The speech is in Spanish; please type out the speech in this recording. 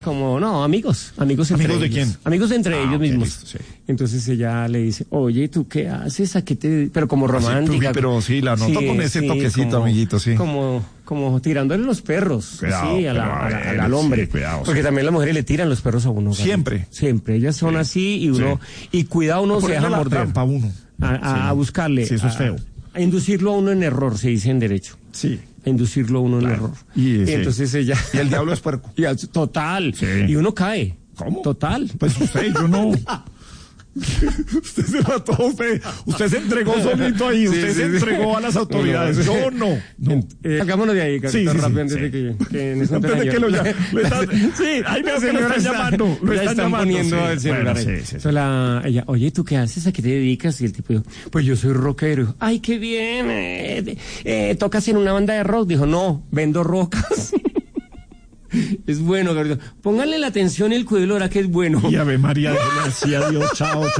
Como, no, amigos entre ¿Amigos de ellos. quién? Amigos entre ellos ok, mismos. listo, sí. Entonces ella le dice, oye, ¿tú qué haces? ¿A qué te...? Pero como romántica. Pero sí, la noto con ese toquecito, amiguito, sí. Como tirándole los perros, Cuidado, sí, al hombre. sí, cuidado, porque sí. también las mujeres le tiran los perros a uno. Siempre. Siempre, ellas son así y uno, y cuidado, uno se Ponerle deja la morder. trampa a uno. A buscarle. Sí, eso es feo. A inducirlo a uno en error, se dice en derecho. Sí. A inducirlo a uno en error. Y entonces ella... Y el diablo es puerco. Total. Sí. Y uno cae. ¿Cómo? Total. Pues yo no. Usted se mató, usted se entregó solito ahí, usted se entregó a las autoridades. Yo no. Hagámonos de ahí, Carlos, rápido, antes de que lo llamen. Sí, ahí veo que lo están llamando. Lo están llamando, poniendo el celular. Bueno, Entonces ella, oye, ¿tú qué haces? ¿A qué te dedicas? Y el tipo dijo, pues yo soy rockero. Dijo, ay, qué bien. ¿Tocas en una banda de rock? Dijo, no, vendo rocas. Es bueno, Gabriel. Pónganle la atención y el cuidado, ahora que es bueno. Y Ave María, gracias a Dios, chao.